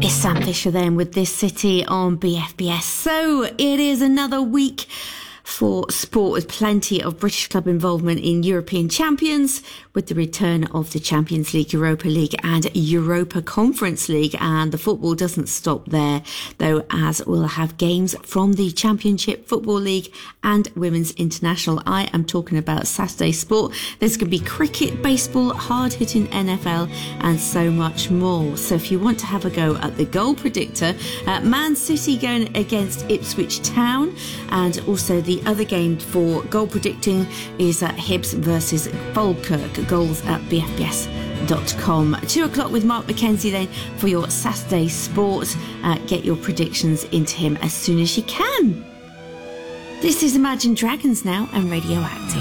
It's Sam Fisher then with This City on BFBS. So it is another week for sport with plenty of British club involvement in European champions, with the return of the Champions League, Europa League and Europa Conference League. And the football doesn't stop there, though, as we'll have games from the Championship Football League and Women's International. I am talking about Saturday sport. There's going to be cricket, baseball, hard-hitting NFL and so much more. So if you want to have a go at the goal predictor, Man City going against Ipswich Town, and also the other game for goal predicting is Hibs versus Falkirk. Goals at bfbs.com. 2 o'clock with Mark McKenzie then for your Saturday sport. Get your predictions into him as soon as you can. This is Imagine Dragons now and Radioactive.